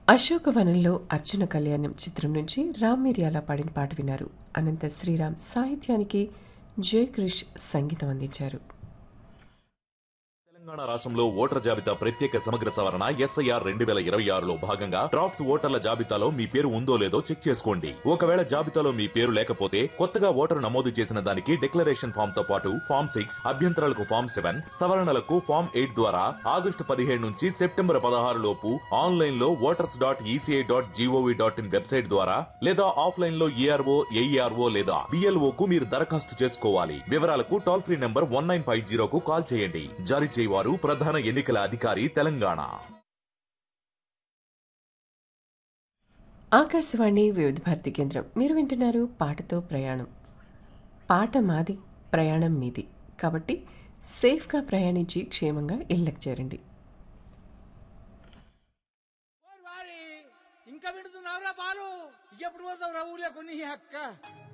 అశోకవనంలో అర్జున కళ్యాణం చిత్రం నుంచి రామ్ మిరియాల పాడిన పాట విన్నారు. అనంత శ్రీరామ్ సాహిత్యానికి జయక్రిష్ సంగీతం అందించారు. తెలంగాణ రాష్ట్రంలో ఓటర్ జాబితా ప్రత్యేక సమగ్ర సవరణ SIR 2026లో భాగంగా డ్రాఫ్ట్స్ ఓటర్ల జాబితాలో మీ పేరు ఉందో లేదో చెక్ చేసుకోండి. ఒకవేళ జాబితాలో మీ పేరు లేకపోతే కొత్తగా ఓటరు నమోదు చేసిన దానికి డిక్లరేషన్ ఫామ్ తో పాటు ఫామ్ 6, అభ్యంతరాలకు ఫామ్ 7, సవరణలకు ఫామ్ 8 ద్వారా ఆగస్టు 17 నుంచి సెప్టెంబర్ 16 లోపు ఆన్లైన్ లో voters.eci.gov.in వెబ్సైట్ ద్వారా లేదా ఆఫ్లైన్ లో ERO, AERO లేదా BLO కు మీరు దరఖాస్తు చేసుకోవాలి. వివరాలకు టోల్ ఫ్రీ నంబర్ 1950కు కాల్ చేయండి. జారీ చేయవారు ప్రధాన ఎన్నికల అధికారి తెలంగాణ. ఆకాశవాణి వివిధ భారతి కేంద్రం. మీరు వింటున్నారు పాటతో ప్రయాణం. పాట మాది, ప్రయాణం మీది. కాబట్టి సేఫ్గా ప్రయాణించి క్షేమంగా ఇళ్ళకి చేరండి. ఇంకా విడుతున్నావురా బాలు ఎప్పుడు పోతావు రా ఊర్లో కొన్ని అక్క